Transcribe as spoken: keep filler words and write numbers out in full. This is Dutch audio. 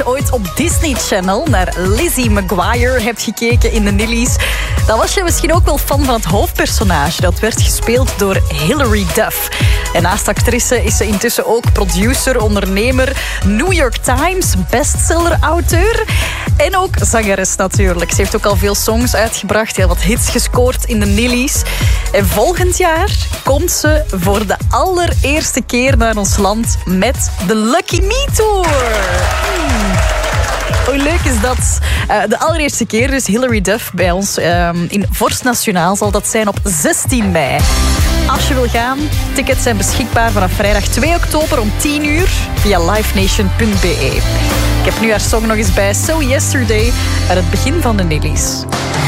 je ooit op Disney Channel naar Lizzie McGuire hebt gekeken in de Nillies, dan was je misschien ook wel fan van het hoofdpersonage. Dat werd gespeeld door Hilary Duff. En naast actrice is ze intussen ook producer, ondernemer, New York Times bestseller-auteur en ook zangeres natuurlijk. Ze heeft ook al veel songs uitgebracht, heel wat hits gescoord in de Nillies. En volgend jaar komt ze voor de allereerste keer naar ons land met de Lucky Me Tour. Hmm. Hoe leuk is dat? Uh, de allereerste keer dus Hilary Duff bij ons uh, in Vorst Nationaal zal dat zijn op zestien mei. Als je wil gaan, tickets zijn beschikbaar vanaf vrijdag twee oktober om tien uur via livenation punt be. Ik heb nu haar song nog eens bij, So Yesterday, uit het begin van de Nillies.